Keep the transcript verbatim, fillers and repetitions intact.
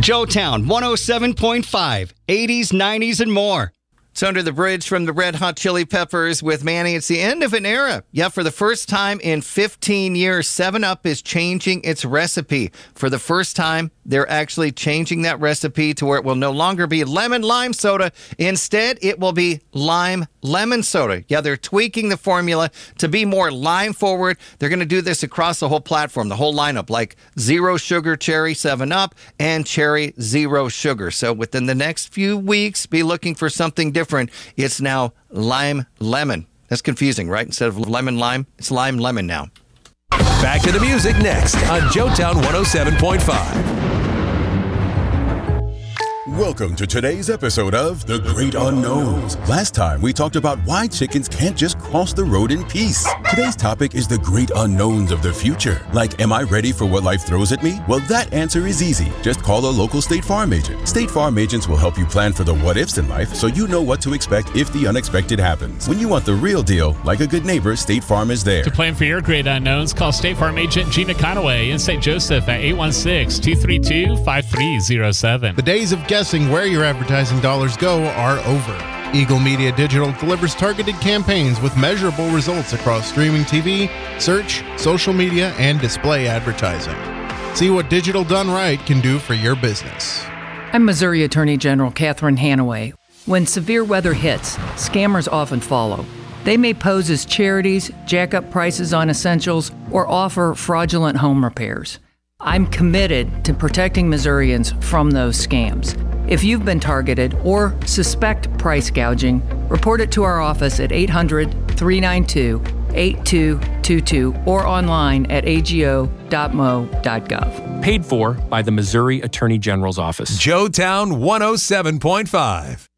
Showtown one oh seven point five, eighties, nineties, and more. It's Under the Bridge from the Red Hot Chili Peppers with Manny. It's the end of an era. Yeah, for the first time in fifteen years, seven up is changing its recipe. For the first time, they're actually changing that recipe to where it will no longer be lemon lime soda. Instead, it will be lime lemon soda. Yeah, they're tweaking the formula to be more lime forward. They're going to do this across the whole platform, the whole lineup, like zero sugar cherry seven up and cherry zero sugar. So within the next few weeks, be looking for something different. It's now lime lemon. That's confusing, right? Instead of lemon lime, it's lime lemon now. Back to the music next on Joetown one oh seven point five. Welcome to today's episode of The Great Unknowns. Last time we talked about why chickens can't just cross the road in peace. Today's topic is the great unknowns of the future. Like, am I ready for what life throws at me? Well, that answer is easy. Just call a local State Farm agent. State Farm agents will help you plan for the what-ifs in life so you know what to expect if the unexpected happens. When you want the real deal, like a good neighbor, State Farm is there. To plan for your great unknowns, call State Farm agent Gina Conaway in Saint Joseph at eight one six, two three two, five three zero seven. The days of guessing where your advertising dollars go are over. Eagle Media Digital delivers targeted campaigns with measurable results across streaming T V, search, social media, and display advertising. See what digital done right can do for your business. I'm Missouri Attorney General Catherine Hanaway. When severe weather hits, scammers often follow. They may pose as charities, jack up prices on essentials, or offer fraudulent home repairs. I'm committed to protecting Missourians from those scams. If you've been targeted or suspect price gouging, report it to our office at eight hundred, three nine two, eight two two two or online at a g o dot m o dot gov. Paid for by the Missouri Attorney General's Office. Joetown one oh seven point five.